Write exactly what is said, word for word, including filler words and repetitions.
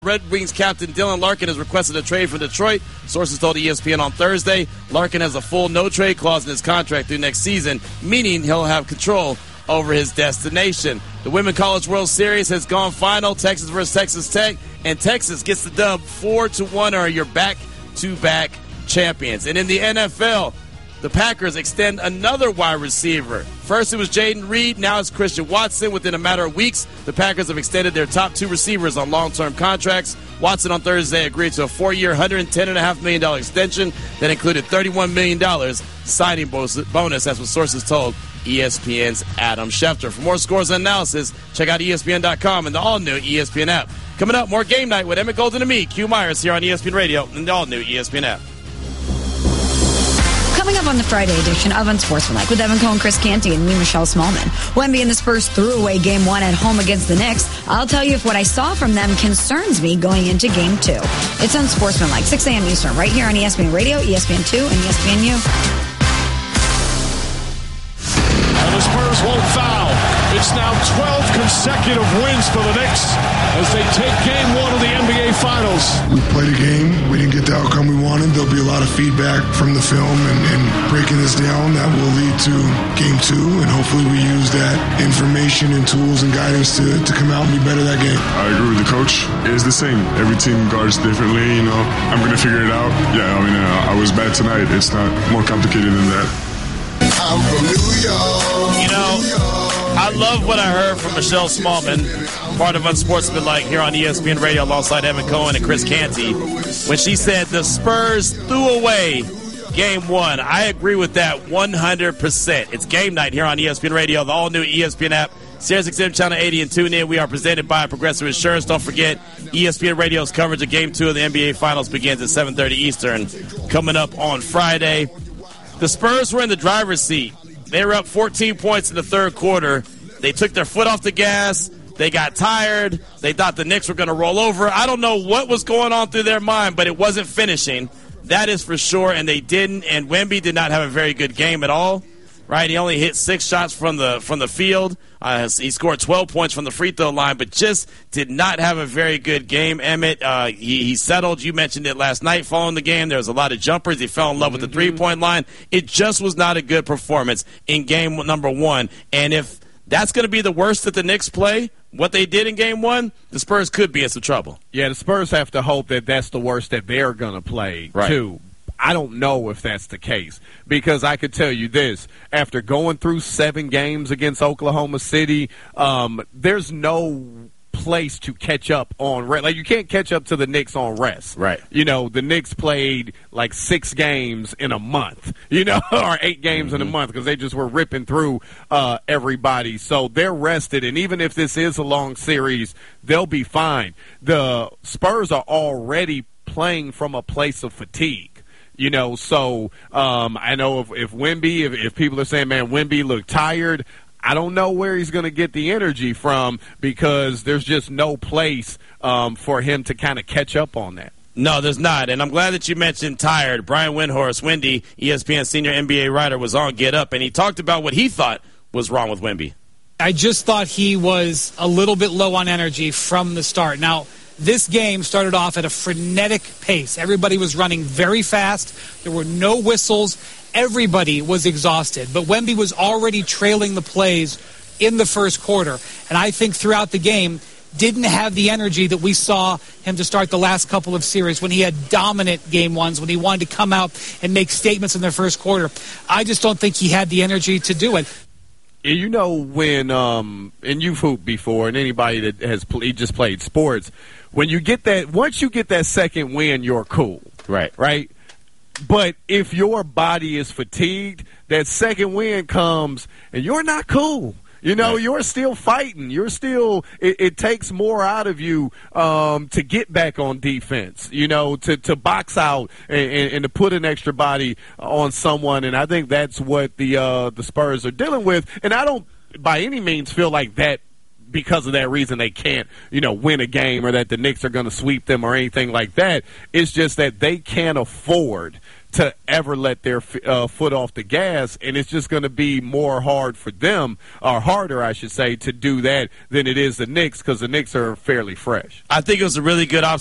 Red Wings captain Dylan Larkin has requested a trade from Detroit. Sources told E S P N on Thursday. Larkin has a full no-trade clause in his contract through next season, meaning he'll have control over his destination. The Women's College World Series has gone final, Texas versus Texas Tech, and Texas gets the dub four to one, or your back-to-back champions. And in the N F L, the Packers extend another wide receiver. First it was Jaden Reed, now it's Christian Watson. Within a matter of weeks, the Packers have extended their top two receivers on long-term contracts. Watson on Thursday agreed to a four-year, one hundred ten point five million dollars extension that included thirty-one million dollars signing bonus, that's what sources told E S P N's Adam Schefter. For more scores and analysis, check out E S P N dot com and the all-new E S P N app. Coming up, more Game Night with Emmett Golden and me, Q Myers, here on E S P N Radio and the all-new E S P N app. Coming up on the Friday edition of Unsportsmanlike with Evan Cohen, Chris Canty, and me, Michelle Smallman. Wemby and the Spurs threw away game one at home against the Knicks. I'll tell you if what I saw from them concerns me going into game two. It's Unsportsmanlike, six a.m. Eastern, right here on E S P N Radio, E S P N two, and E S P N U. And the Spurs won't foul. It's now twelve consecutive wins for the Knicks as they take game one of the N B A Finals. We played a game. We didn't get the outcome we wanted. There'll be a lot of feedback from the film and, and breaking this down that will lead to game two, and hopefully we use that information and tools and guidance to, to come out and be better that game. I agree with the coach. It's the same. Every team guards differently, you know. I'm going to figure it out. Yeah, I mean, uh, I was bad tonight. It's not more complicated than that. I'm from New York. You know, I love what I heard from Michelle Smallman, part of Unsportsmanlike here on E S P N Radio alongside Evan Cohen and Chris Canty, when she said the Spurs threw away game one. I agree with that one hundred percent. It's game night here on E S P N Radio, the all-new E S P N app, Sirius X M Channel eighty, and tune in. We are presented by Progressive Insurance. Don't forget, E S P N Radio's coverage of game two of the N B A Finals begins at seven thirty Eastern, coming up on Friday. The Spurs were in the driver's seat. They were up fourteen points in the third quarter. They took their foot off the gas. They got tired. They thought the Knicks were going to roll over. I don't know what was going on through their mind, but it wasn't finishing. That is for sure, and they didn't. And Wemby did not have a very good game at all. Right? He only hit six shots from the from the field. Uh, he scored twelve points from the free throw line, but just did not have a very good game. Emmett, uh, he, he settled. You mentioned it last night following the game. There was a lot of jumpers. He fell in love with the three-point line. It just was not a good performance in game number one. And if that's going to be the worst that the Knicks play, what they did in game one, the Spurs could be in some trouble. Yeah, the Spurs have to hope that that's the worst that they're going to play, right, too. I don't know if that's the case, because I could tell you this. After going through seven games against Oklahoma City, um, there's no place to catch up on rest. Like, you can't catch up to the Knicks on rest. Right. You know, the Knicks played like six games in a month, you know, or eight games mm-hmm. in a month, because they just were ripping through uh, everybody. So they're rested, and even if this is a long series, they'll be fine. The Spurs are already playing from a place of fatigue. You know, so um, I know if, if Wemby, if, if people are saying, man, Wemby looked tired, I don't know where he's going to get the energy from, because there's just no place um, for him to kind of catch up on that. No, there's not, and I'm glad that you mentioned tired. Brian Windhorst, Wendy, E S P N senior N B A writer, was on Get Up, and he talked about what he thought was wrong with Wemby. I just thought he was a little bit low on energy from the start. Now, this game started off at a frenetic pace. Everybody was running very fast. There were no whistles. Everybody was exhausted. But Wemby was already trailing the plays in the first quarter. And I think throughout the game, didn't have the energy that we saw him to start the last couple of series when he had dominant game ones, when he wanted to come out and make statements in the first quarter. I just don't think he had the energy to do it. You know, when um, and you've hooped before, and anybody that has play, just played sports, when you get that, once you get that second win, you're cool. Right. Right? But if your body is fatigued, that second win comes, and you're not cool. You know, right. You're still fighting. You're still it, – it takes more out of you um, to get back on defense, you know, to, to box out and, and, and to put an extra body on someone. And I think that's what the uh, the Spurs are dealing with. And I don't by any means feel like that because of that reason they can't, you know, win a game or that the Knicks are going to sweep them or anything like that. It's just that they can't afford to ever let their uh, foot off the gas, and it's just going to be more hard for them, or harder, I should say, to do that than it is the Knicks, because the Knicks are fairly fresh. I think it was a really good observation.